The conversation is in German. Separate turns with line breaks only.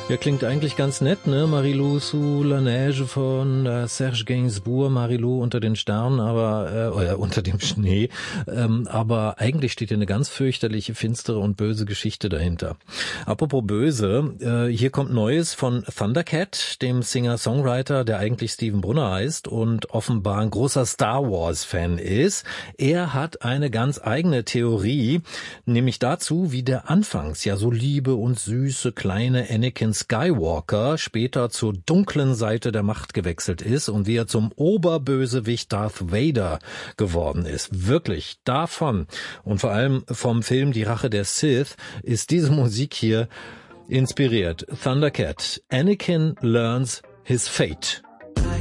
Ja, klingt eigentlich ganz nett, ne? Marie-Lou sous la neige von Serge Gainsbourg, Marie-Lou unter den Sternen, oder unter dem Schnee. Aber eigentlich steht hier eine ganz fürchterliche, finstere und böse Geschichte dahinter. Apropos böse, hier kommt Neues von Thundercat, dem Singer-Songwriter, der eigentlich Steven Brunner heißt und offenbar ein großer Star Wars-Fan ist. Er hat eine ganz eigene Theorie, nämlich dazu, wie der anfangs ja so liebe und süße kleine Anakin Skywalker später zur dunklen Seite der Macht gewechselt ist und wie er zum Oberbösewicht Darth Vader geworden ist. Wirklich davon und vor allem vom Film Die Rache der Sith ist diese Musik hier inspiriert. Thundercat, Anakin learns his fate.